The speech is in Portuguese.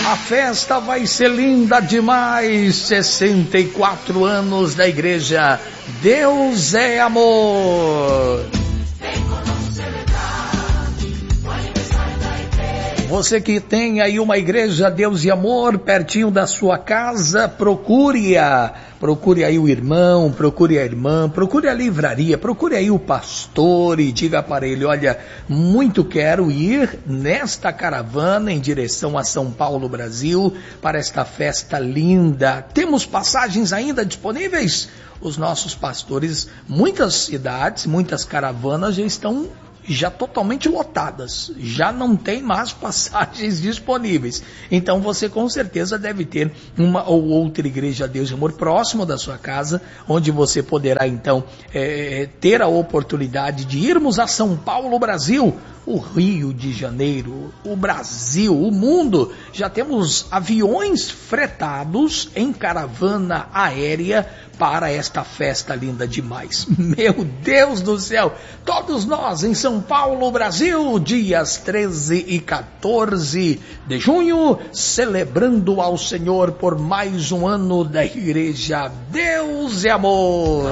A festa vai ser linda demais. 64 anos da igreja Deus é Amor. Você que tem aí uma igreja Deus e Amor pertinho da sua casa, procure-a. Procure aí o irmão, procure a irmã, procure a livraria, procure aí o pastor e diga para ele: olha, muito quero ir nesta caravana em direção a São Paulo, Brasil, para esta festa linda. Temos passagens ainda disponíveis? Os nossos pastores, muitas cidades, muitas caravanas já estão totalmente lotadas, já não tem mais passagens disponíveis. Então você com certeza deve ter uma ou outra igreja Deus e Amor próximo da sua casa, onde você poderá então ter a oportunidade de irmos a São Paulo, Brasil, o Rio de Janeiro, o Brasil, o mundo. Já temos aviões fretados em caravana aérea para esta festa linda demais. Meu Deus do céu, todos nós em São Paulo, Brasil, dias 13 e 14 de junho, celebrando ao Senhor por mais um ano da igreja Deus e Amor.